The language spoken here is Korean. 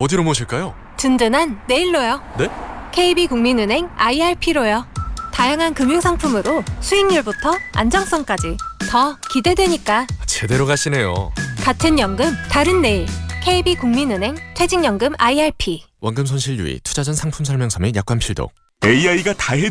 어디로 모실까요? 든든한 내일로요. 네? KB국민은행 IRP로요. 다양한 금융상품으로 수익률부터 안정성까지 더 기대되니까. 제대로 가시네요. 같은 연금 다른 내일. KB국민은행 퇴직연금 IRP. 원금 손실 유의, 투자 전 상품 설명서 및 약관 필독. AI가 다 해.